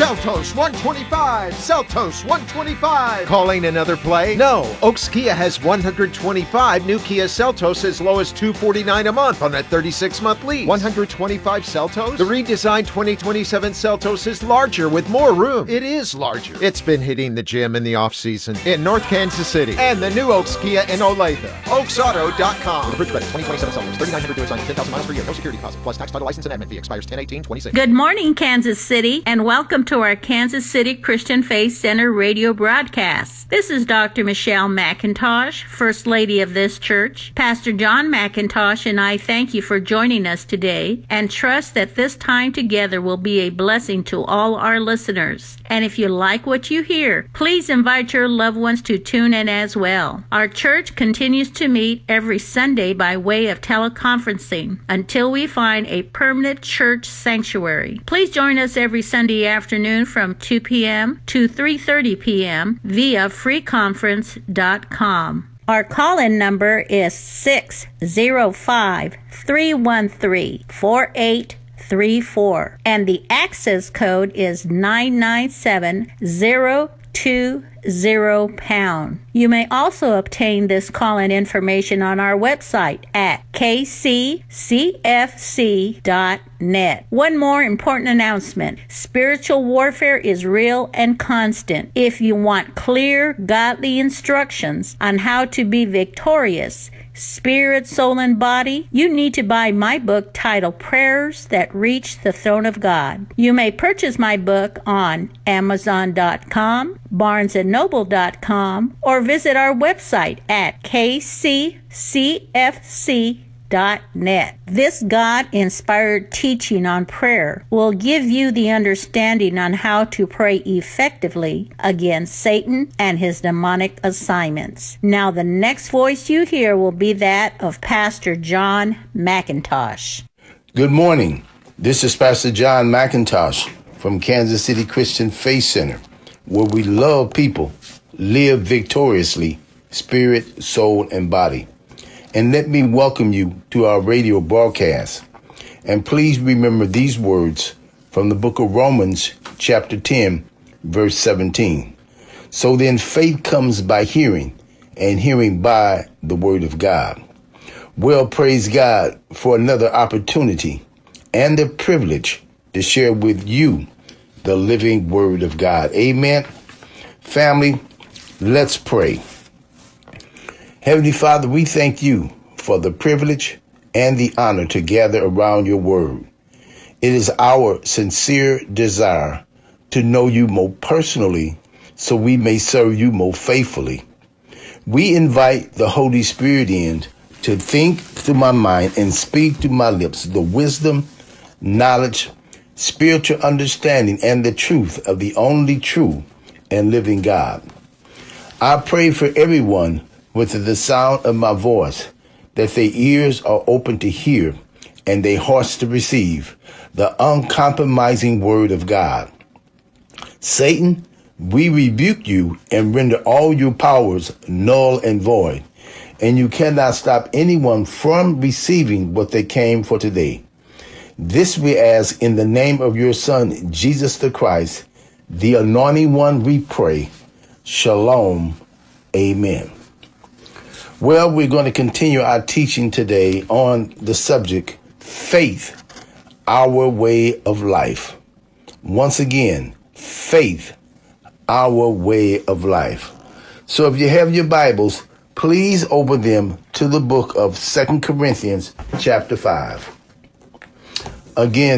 Seltos 125. Seltos 125. Calling another play? No. Oaks Kia has 125 new Kia Seltos as low as $249 a month on a 36-month lease. 125 Seltos? The redesigned 2027 Seltos is larger with more room. It is larger. It's been hitting the gym in the off-season in North Kansas City. And the new Oaks Kia in Olathe. OaksAuto.com. Approved credit 2027 Seltos. 3,900 to assign 10,000 miles per year. No security deposit. Plus tax, title, license, and admin fee. Expires 10/18/26. Good morning, Kansas City, and welcome to our Kansas City Christian Faith Center radio broadcast. This is Dr. Michelle McIntosh, First Lady of this church. Pastor John McIntosh and I thank you for joining us today and trust that this time together will be a blessing to all our listeners. And if you like what you hear, please invite your loved ones to tune in as well. Our church continues to meet every Sunday by way of teleconferencing until we find a permanent church sanctuary. Please join us every Sunday afternoon from 2 p.m. to 3:30 p.m. via freeconference.com. Our call-in number is 605-313-4834, and the access code is 997020#. You may also obtain this call-in information on our website at kccfc.net. One more important announcement. Spiritual warfare is real and constant. If you want clear, godly instructions on how to be victorious, spirit, soul, and body, you need to buy my book titled Prayers That Reach the Throne of God. You may purchase my book on Amazon.com, BarnesandNoble.com, or visit our website at kccfc.net. This God-inspired teaching on prayer will give you the understanding on how to pray effectively against Satan and his demonic assignments. Now, the next voice you hear will be that of Pastor John McIntosh. Good morning. This is Pastor John McIntosh from Kansas City Christian Faith Center, where we love people, live victoriously, spirit, soul, and body. And let me welcome you to our radio broadcast. And please remember these words from the book of Romans, chapter 10, verse 17. So then faith comes by hearing, and hearing by the word of God. Well, praise God for another opportunity and the privilege to share with you the living word of God. Amen. Family, let's pray. Heavenly Father, we thank you for the privilege and the honor to gather around your word. It is our sincere desire to know you more personally so we may serve you more faithfully. We invite the Holy Spirit in to think through my mind and speak through my lips the wisdom, knowledge, spiritual understanding, and the truth of the only true and living God. I pray for everyone with the sound of my voice, that their ears are open to hear and their hearts to receive the uncompromising word of God. Satan, we rebuke you and render all your powers null and void, and you cannot stop anyone from receiving what they came for today. This we ask in the name of your Son, Jesus the Christ, the Anointing One, we pray. Shalom. Amen. Well, we're going to continue our teaching today on the subject, faith, our way of life. Once again, faith, our way of life. So if you have your Bibles, please open them to the book of 2 Corinthians chapter 5. Again,